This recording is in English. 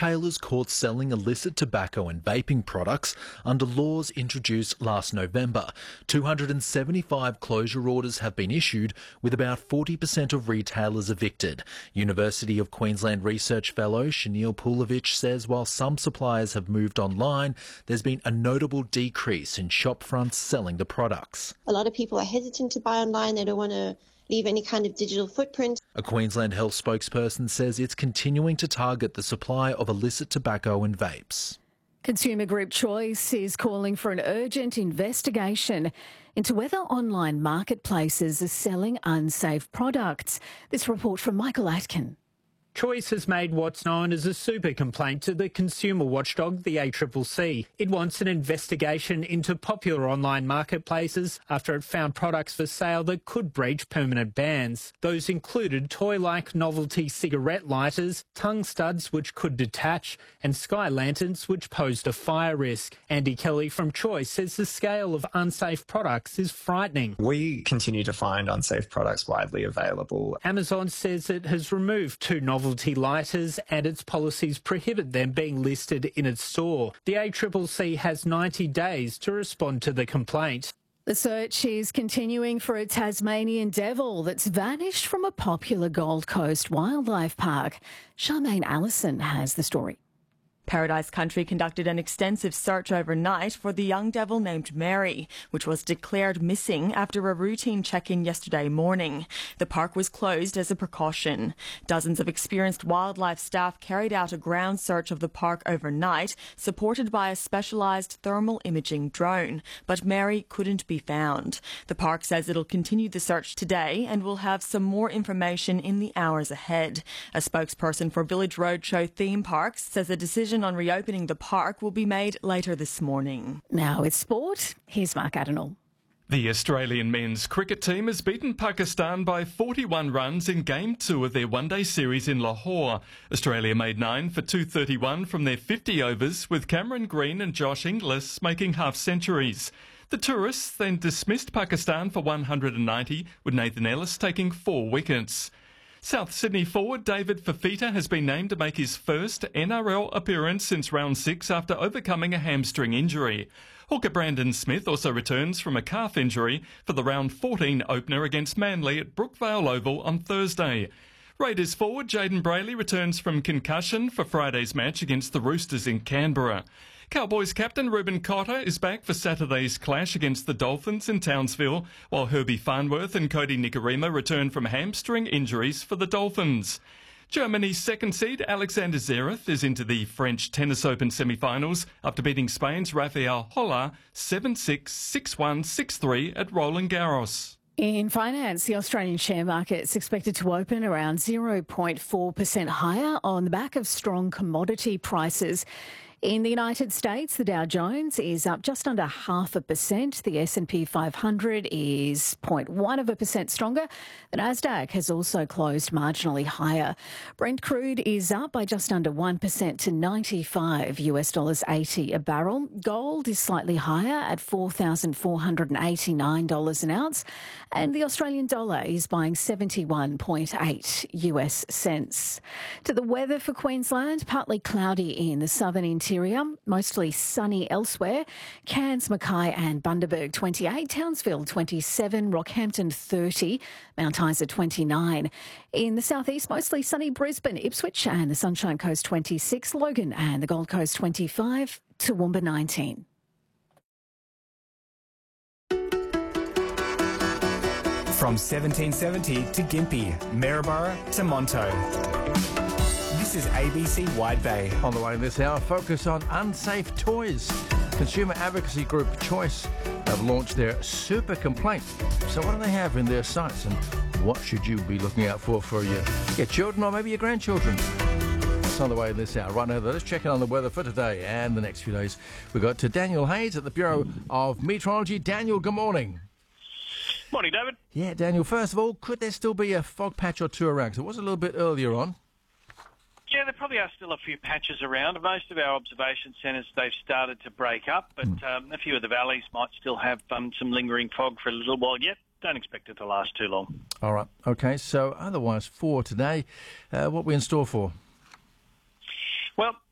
retailers caught selling illicit tobacco and vaping products under laws introduced last November. 275 closure orders have been issued, with about 40% of retailers evicted. University of Queensland research fellow Shanil Pulovich says while some suppliers have moved online, there's been a notable decrease in shop fronts selling the products. A lot of people are hesitant to buy online. They don't want to leave any kind of digital footprint. A Queensland Health spokesperson says it's continuing to target the supply of illicit tobacco and vapes. Consumer group Choice is calling for an urgent investigation into whether online marketplaces are selling unsafe products. This report from Michael Atkin. Choice has made what's known as a super complaint to the consumer watchdog, the ACCC. It wants an investigation into popular online marketplaces after it found products for sale that could breach permanent bans. Those included toy-like novelty cigarette lighters, tongue studs which could detach, and sky lanterns which posed a fire risk. Andy Kelly from Choice says the scale of unsafe products is frightening. We continue to find unsafe products widely available. Amazon says it has removed two novelty lighters and its policies prohibit them being listed in its store. The ACCC has 90 days to respond to the complaint. The search is continuing for a Tasmanian devil that's vanished from a popular Gold Coast wildlife park. Charmaine Allison has the story. Paradise Country conducted an extensive search overnight for the young devil named Mary, which was declared missing after a routine check-in yesterday morning. The park was closed as a precaution. Dozens of experienced wildlife staff carried out a ground search of the park overnight, supported by a specialised thermal imaging drone, but Mary couldn't be found. The park says it'll continue the search today and will have some more information in the hours ahead. A spokesperson for Village Roadshow Theme Parks says a decision on reopening the park will be made later this morning. Now it's sport. Here's Mark Adenall. The Australian men's cricket team has beaten Pakistan by 41 runs in Game 2 of their one-day series in Lahore. Australia made 9 for 231 from their 50 overs, with Cameron Green and Josh Inglis making half-centuries. The tourists then dismissed Pakistan for 190, with Nathan Ellis taking 4 wickets. South Sydney forward David Fafita has been named to make his first NRL appearance since round 6 after overcoming a hamstring injury. Hooker Brandon Smith also returns from a calf injury for the round 14 opener against Manly at Brookvale Oval on Thursday. Raiders forward Jayden Brailey returns from concussion for Friday's match against the Roosters in Canberra. Cowboys captain Ruben Cotter is back for Saturday's clash against the Dolphins in Townsville, while Herbie Farnworth and Cody Nikorima return from hamstring injuries for the Dolphins. Germany's second seed Alexander Zverev is into the French Tennis Open semi-finals after beating Spain's Rafael Holla 7-6, 6-1, 6-3 at Roland Garros. In finance, the Australian share market is expected to open around 0.4% higher on the back of strong commodity prices. In the United States, the Dow Jones is up just under 0.5%. The S&P 500 is 0.1% stronger. The Nasdaq has also closed marginally higher. Brent crude is up by just under 1% to $95.80 a barrel. Gold is slightly higher at $4,489 an ounce. And the Australian dollar is buying 71.8 US cents. To the weather for Queensland, partly cloudy in the southern interior, mostly sunny elsewhere. Cairns, Mackay and Bundaberg 28, Townsville 27, Rockhampton 30, Mount Isa 29. In the southeast, mostly sunny Brisbane, Ipswich and the Sunshine Coast 26, Logan and the Gold Coast 25, Toowoomba 19. From 1770 to Gympie, Maryborough to Monto. This is ABC Wide Bay. On the way this hour, focus on unsafe toys. Consumer advocacy group Choice have launched their super complaint. So what do they have in their sights and what should you be looking out for your children or maybe your grandchildren? That's on the way this hour. Right now, let's check in on the weather for today and the next few days. We've got to Daniel Hayes at the Bureau of Meteorology. Daniel, good morning. Morning, David. Yeah, Daniel, first of all, could there still be a fog patch or two around? Because it was a little bit earlier on. Yeah, there probably are still a few patches around. Most of our observation centres, they've started to break up, but a few of the valleys might still have some lingering fog for a little while yet. Don't expect it to last too long. All right. Okay, so otherwise for today, what are we in store for? Well,